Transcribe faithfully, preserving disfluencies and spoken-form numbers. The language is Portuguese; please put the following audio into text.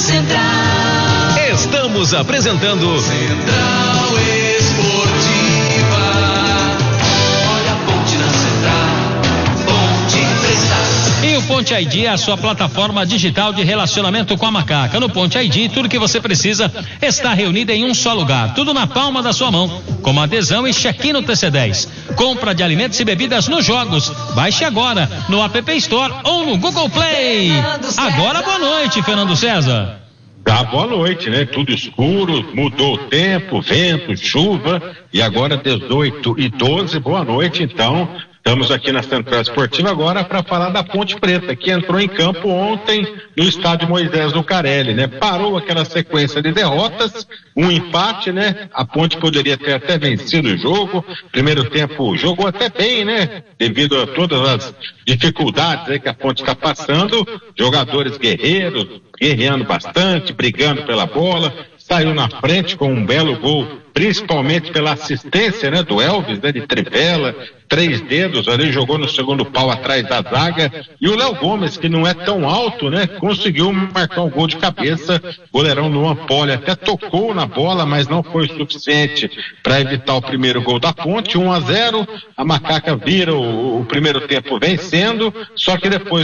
Central. Estamos apresentando Central Esportiva. Olha a ponte na Central. Ponte Preta. E o Ponte I D é a sua plataforma digital de relacionamento com a macaca. No Ponte I D, tudo que você precisa está reunido em um só lugar. Tudo na palma da sua mão, como adesão e check-in no T C dez. Compra de alimentos e bebidas nos jogos. Baixe agora no App Store ou no Google Play. Agora, boa noite, Fernando César. Tá, boa noite, né? Tudo escuro, mudou o tempo, vento, chuva, e agora dezoito e doze, boa noite, então. Estamos aqui na Central Esportiva agora para falar da Ponte Preta, que entrou em campo ontem no estádio Moisés Lucarelli, né? Parou aquela sequência de derrotas, um empate, né? A Ponte poderia ter até vencido o jogo, primeiro tempo jogou até bem, né? Devido a todas as dificuldades aí que a Ponte está passando, jogadores guerreiros, guerreando bastante, brigando pela bola, saiu na frente com um belo gol, principalmente pela assistência, né, do Elvis, né, de trivela, três dedos ali, jogou no segundo pau atrás da zaga, e o Léo Gomes, que não é tão alto, né, conseguiu marcar um gol de cabeça. O goleirão Luan Poli até tocou na bola, mas não foi o suficiente para evitar o primeiro gol da Ponte. um a zero, a Macaca vira o, o primeiro tempo vencendo, só que depois